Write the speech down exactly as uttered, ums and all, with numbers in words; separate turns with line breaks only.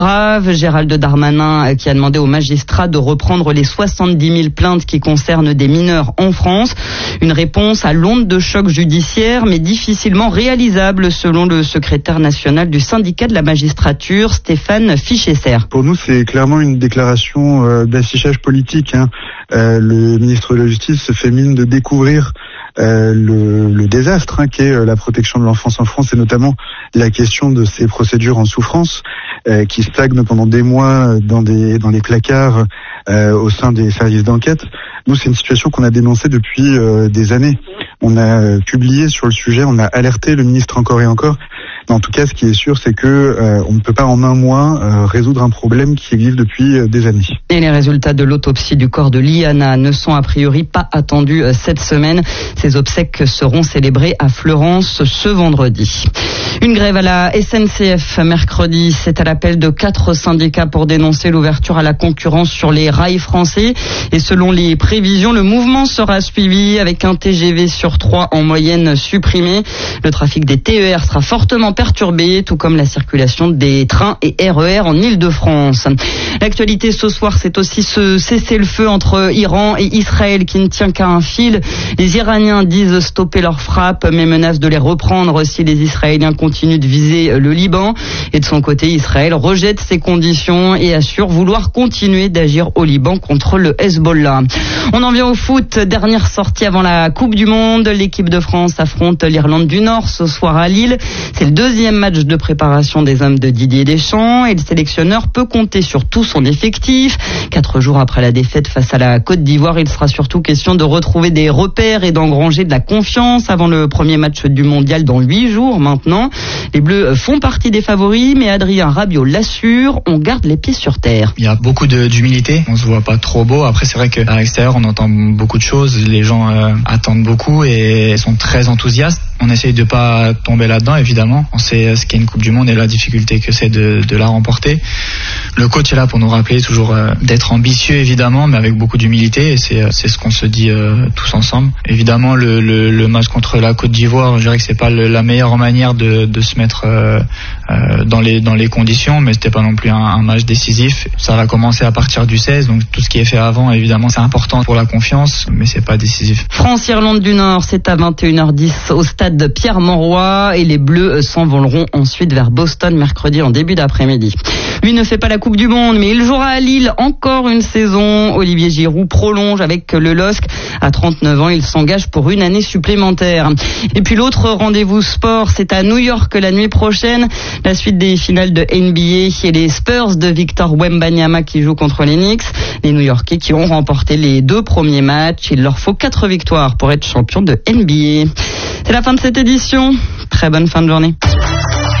Grave, Gérald Darmanin qui a demandé aux magistrats de reprendre les soixante-dix mille plaintes qui concernent des mineurs en France. Une réponse à l'onde de choc judiciaire, mais difficilement réalisable selon le secrétaire national du syndicat de la magistrature, Stéphane Fichesser.
Pour nous, c'est clairement une déclaration euh, d'affichage politique. Hein. Euh, le ministre de la Justice se fait mine de découvrir Euh, le, le désastre hein, qu'est euh, la protection de l'enfance en France et notamment la question de ces procédures en souffrance euh, qui stagnent pendant des mois dans des dans les placards euh, au sein des services d'enquête. Nous, c'est une situation qu'on a dénoncée depuis euh, des années. On a euh, publié sur le sujet, on a alerté le ministre encore et encore. Mais en tout cas, ce qui est sûr, c'est que euh, on ne peut pas en un mois euh, résoudre un problème qui existe depuis euh, des années.
Et les résultats de l'autopsie du corps de Liana ne sont a priori pas attendus euh, cette semaine. Ces obsèques seront célébrées à Fleurance ce vendredi. Une grève à la S N C F mercredi, c'est à l'appel de quatre syndicats pour dénoncer l'ouverture à la concurrence sur les rails français. Et selon les prévisions, le mouvement sera suivi avec un T G V sur trois en moyenne supprimé. Le trafic des T E R sera fortement perturbé, tout comme la circulation des trains et R E R en Île-de-France. L'actualité ce soir, c'est aussi ce cessez-le-feu entre Iran et Israël qui ne tient qu'à un fil. Les Iraniens disent stopper leurs frappes, mais menacent de les reprendre si les Israéliens continuent de viser le Liban. Et de son côté, Israël rejette ces conditions et assure vouloir continuer d'agir au Liban contre le Hezbollah. On en vient au foot. Dernière sortie avant la Coupe du Monde. L'équipe de France affronte l'Irlande du Nord ce soir à Lille. C'est le deuxième match de préparation des hommes de Didier Deschamps et le sélectionneur peut compter sur tout son effectif. Quatre jours après la défaite face à la Côte d'Ivoire, il sera surtout question de retrouver des repères et d'engranger de la confiance avant le premier match du mondial dans huit jours maintenant. Les Bleus font partie des favoris, mais Adrien Rabiot l'assure, on garde les pieds sur terre.
Il y a beaucoup de, d'humilité, on se voit pas trop beau. Après, c'est vrai qu'à l'extérieur, on entend beaucoup de choses, les gens euh, attendent beaucoup et sont très enthousiastes. On essaye de pas tomber là-dedans, évidemment. On sait ce qu'est une Coupe du Monde et la difficulté que c'est de, de la remporter. Le coach est là pour nous rappeler toujours euh, d'être ambitieux, évidemment, mais avec beaucoup d'humilité. Et c'est, c'est ce qu'on se dit euh, tous ensemble. Évidemment, le, le, le match contre la Côte d'Ivoire, je dirais que c'est pas le, la meilleure manière de, de se mettre euh, euh, dans les dans les conditions, mais c'était pas non plus un, un match décisif. Ça va commencer à partir du seize, donc tout ce qui est fait avant, évidemment, c'est important pour la confiance, mais c'est pas décisif.
France-Irlande du Nord, c'est à vingt et une heures dix au stade de Pierre-Mauroy et les Bleus s'envoleront ensuite vers Boston mercredi en début d'après-midi. Lui ne fait pas la Coupe du Monde, mais il jouera à Lille encore une saison. Olivier Giroud prolonge avec le L O S C. À trente-neuf ans, il s'engage pour une année supplémentaire. Et puis l'autre rendez-vous sport, c'est à New York la nuit prochaine. La suite des finales de N B A et les Spurs de Victor Wembanyama qui jouent contre les Knicks. Les New-Yorkais qui ont remporté les deux premiers matchs. Il leur faut quatre victoires pour être champion de N B A. C'est la fin de cette édition. Très bonne fin de journée.